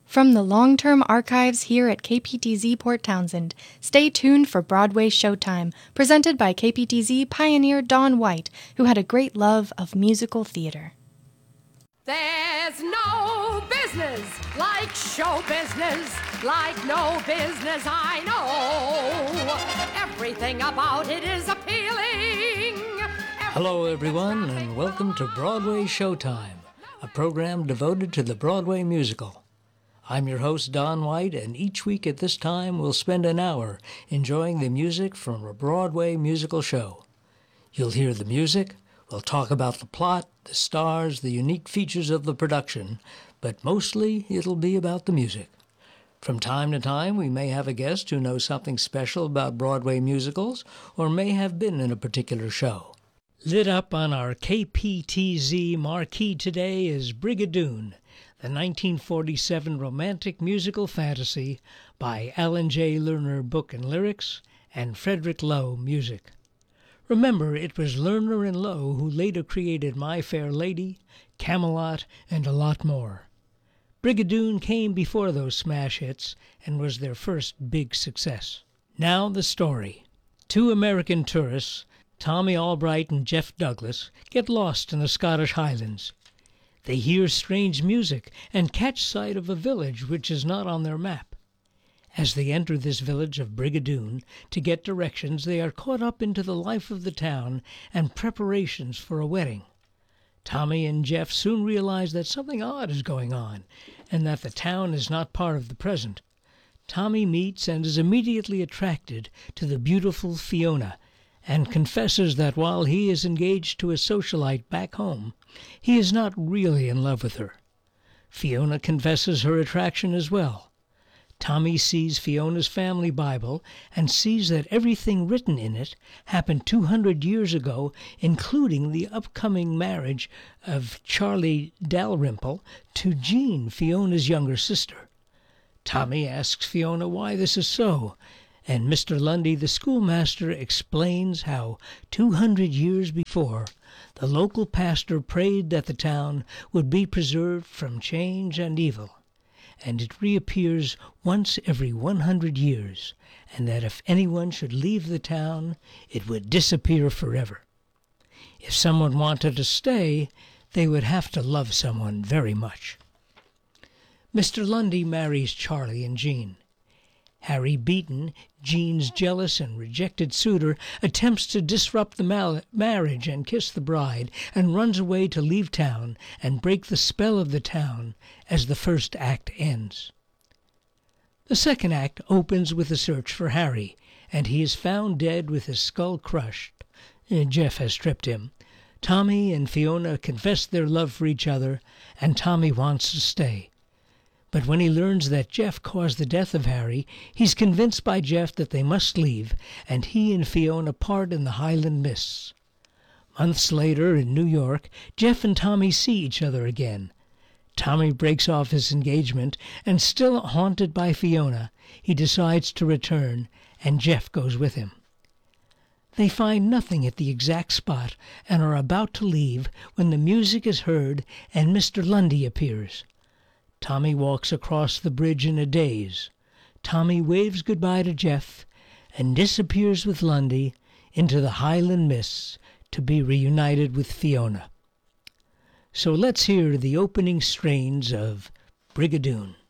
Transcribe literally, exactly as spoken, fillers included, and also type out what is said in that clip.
From the long-term archives here at K P T Z Port Townsend, stay tuned for Broadway Showtime, presented by K P T Z pioneer Don White, who had a great love of musical theater. There's no business like show business, like no business I know. Everything about it is appealing. Hello, everyone, and welcome to Broadway Showtime, a program devoted to the Broadway musical. I'm your host, Don White, and each week at this time we'll spend an hour enjoying the music from a Broadway musical show. You'll hear the music, we'll talk about the plot, the stars, the unique features of the production, but mostly it'll be about the music. From time to time, we may have a guest who knows something special about Broadway musicals or may have been in a particular show. Lit up on our K P T Z marquee today is Brigadoon, the nineteen forty-seven romantic musical fantasy by Alan J. Lerner book and lyrics and Frederick Loewe music. Remember, it was Lerner and Loewe who later created My Fair Lady, Camelot, and a lot more. Brigadoon came before those smash hits and was their first big success. Now the story. Two American tourists, Tommy Albright and Jeff Douglas, get lost in the Scottish Highlands. They hear strange music and catch sight of a village which is not on their map. As they enter this village of Brigadoon to get directions, they are caught up into the life of the town and preparations for a wedding. Tommy and Jeff soon realize that something odd is going on and that the town is not part of the present. Tommy meets and is immediately attracted to the beautiful Fiona, and confesses that while he is engaged to a socialite back home, he is not really in love with her. Fiona confesses her attraction as well. Tommy sees Fiona's family Bible and sees that everything written in it happened two hundred years ago, including the upcoming marriage of Charlie Dalrymple to Jean, Fiona's younger sister. Tommy asks Fiona why this is so, and Mister Lundy, the schoolmaster, explains how two hundred years before, the local pastor prayed that the town would be preserved from change and evil, and it reappears once every one hundred years, and that if anyone should leave the town, it would disappear forever. If someone wanted to stay, they would have to love someone very much. Mister Lundy marries Charlie and Jean. Harry Beaton, Jean's jealous and rejected suitor, attempts to disrupt the mal- marriage and kiss the bride, and runs away to leave town and break the spell of the town as the first act ends. The second act opens with a search for Harry, and he is found dead with his skull crushed. Jeff has tripped him. Tommy and Fiona confess their love for each other, and Tommy wants to stay. But when he learns that Jeff caused the death of Harry, he's convinced by Jeff that they must leave, and he and Fiona part in the Highland mists. Months later, in New York, Jeff and Tommy see each other again. Tommy breaks off his engagement, and still haunted by Fiona, he decides to return, and Jeff goes with him. They find nothing at the exact spot and are about to leave when the music is heard and Mister Lundy appears. Tommy walks across the bridge in a daze. Tommy waves goodbye to Jeff and disappears with Lundy into the Highland mists to be reunited with Fiona. So let's hear the opening strains of Brigadoon.